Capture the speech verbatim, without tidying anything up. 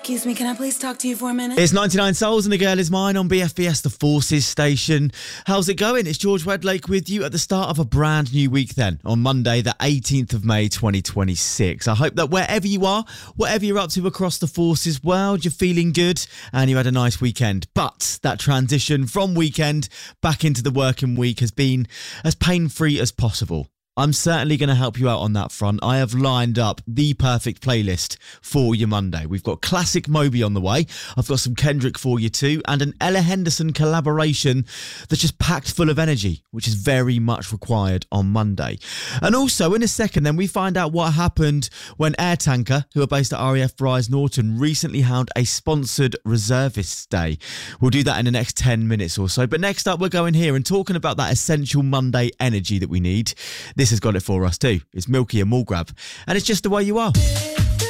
Excuse me, can I please talk to you for a minute? It's ninety-nine Souls and the Girl Is Mine on B F B S, the Forces station. How's it going? It's George Wedlake with you at the start of a brand new week then, on Monday, the eighteenth of May, twenty twenty-six. I hope that wherever you are, whatever you're up to across the Forces world, you're feeling good and you had a nice weekend. But that transition from weekend back into the working week has been as pain-free as possible. I'm certainly going to help you out on that front. I have lined up the perfect playlist for your Monday. We've got classic Moby on the way. I've got some Kendrick for you too, and an Ella Henderson collaboration that's just packed full of energy, which is very much required on Monday. And also, in a second, then we find out what happened when Air Tanker, who are based at R A F Bryce Norton, recently held a sponsored reservists day. We'll do that in the next ten minutes or so. But next up, we're going here and talking about that essential Monday energy that we need. This has got it for us too. It's Milky and Mallgrab, and it's Just the Way You Are.